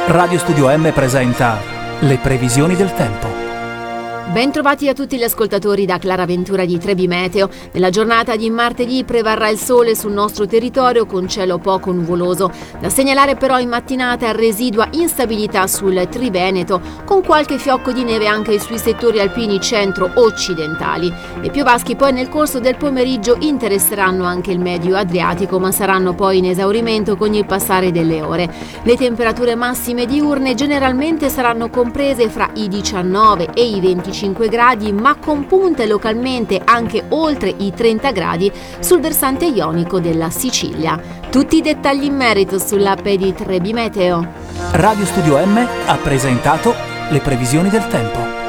Radio Studio M presenta le previsioni del tempo. Bentrovati a tutti gli ascoltatori da Clara Ventura di Trebi Meteo. Nella giornata di martedì prevarrà il sole sul nostro territorio con cielo poco nuvoloso. Da segnalare però in mattinata residua instabilità sul Triveneto, con qualche fiocco di neve anche sui settori alpini centro-occidentali. Le piovaschi poi nel corso del pomeriggio interesseranno anche il Medio Adriatico, ma saranno poi in esaurimento con il passare delle ore. Le temperature massime diurne generalmente saranno comprese fra i 19 e i 25 gradi, ma con punte localmente anche oltre i 30 gradi sul versante ionico della Sicilia. Tutti i dettagli in merito sull'app di Trebi Meteo. Radio Studio M ha presentato le previsioni del tempo.